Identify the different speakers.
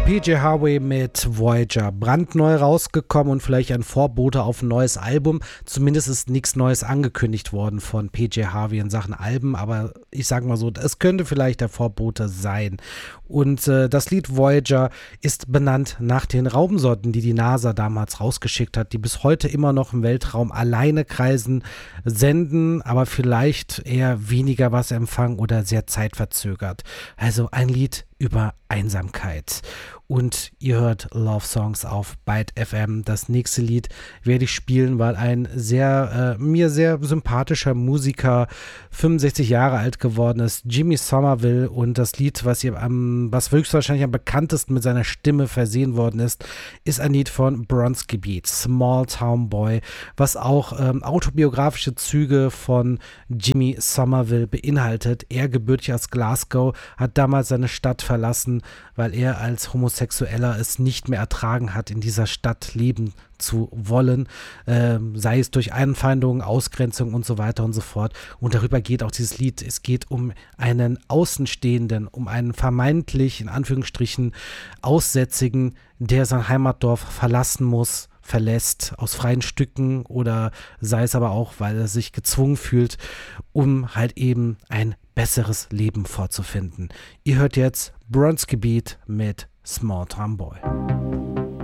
Speaker 1: PJ Harvey mit Voyager, brandneu rausgekommen und vielleicht ein Vorbote auf ein neues Album. Zumindest ist nichts Neues angekündigt worden von PJ Harvey in Sachen Alben, aber ich sag mal so, es könnte vielleicht der Vorbote sein. Und das Lied Voyager ist benannt nach den Raumsonden, die die NASA damals rausgeschickt hat, die bis heute immer noch im Weltraum alleine kreisen, senden, aber vielleicht eher weniger was empfangen oder sehr zeitverzögert. Also ein Lied über Einsamkeit. Und ihr hört Love Songs auf Byte FM. Das nächste Lied werde ich spielen, weil ein mir sehr sympathischer Musiker 65 Jahre alt geworden ist, Jimmy Somerville, und das Lied, was höchstwahrscheinlich am bekanntesten mit seiner Stimme versehen worden ist ein Lied von Bronski Beat, Small Town Boy, was auch autobiografische Züge von Jimmy Somerville beinhaltet. Er, gebürtig aus Glasgow, hat damals seine Stadt verlassen, weil er als Homosexueller es nicht mehr ertragen hat, in dieser Stadt leben zu wollen, sei es durch Anfeindungen, Ausgrenzung und so weiter und so fort. Und darüber geht auch dieses Lied. Es geht um einen Außenstehenden, um einen vermeintlich, in Anführungsstrichen, Aussätzigen, der sein Heimatdorf verlässt, aus freien Stücken, oder sei es aber auch, weil er sich gezwungen fühlt, um halt eben ein besseres Leben vorzufinden. Ihr hört jetzt Bronski Beat mit Small Town Boy.